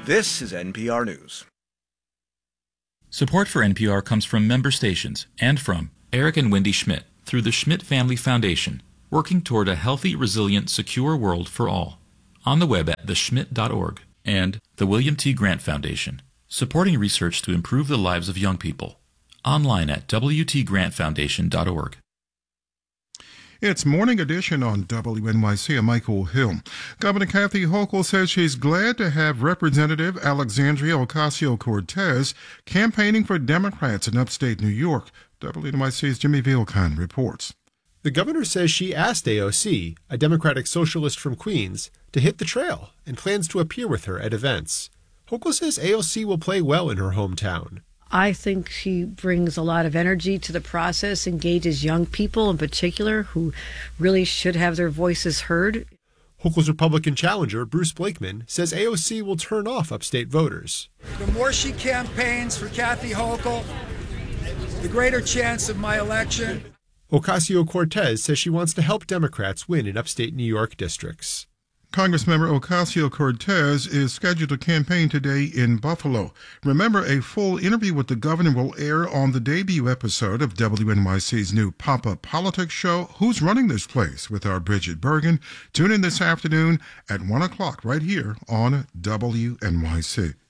This is NPR News. Support for NPR comes from member stations and from Eric and Wendy Schmidt through the Schmidt Family Foundation, working toward a healthy, resilient, secure world for all. On the web at theschmidt.org, and the William T. Grant Foundation, supporting research to improve the lives of young people. Online at wtgrantfoundation.org. It's Morning Edition on WNYC. I'm Michael Hill. Governor Kathy Hochul says she's glad to have Representative Alexandria Ocasio-Cortez campaigning for Democrats in upstate New York. WNYC's Jimmy Vilcon reports. The governor says she asked AOC, a Democratic socialist from Queens, to hit the trail and plans to appear with her at events. Hochul says AOC will play well in her hometown. I think she brings a lot of energy to the process, engages young people in particular who really should have their voices heard. Hochul's Republican challenger, Bruce Blakeman, says AOC will turn off upstate voters. The more she campaigns for Kathy Hochul, the greater chance of my election. Ocasio-Cortez says she wants to help Democrats win in upstate New York districts. Congressmember Ocasio-Cortez is scheduled to campaign today in Buffalo. Remember, a full interview with the governor will air on the debut episode of WNYC's new pop-up politics show, Who's Running This Place?, with our Bridget Bergen. Tune in this afternoon at 1 o'clock right here on WNYC.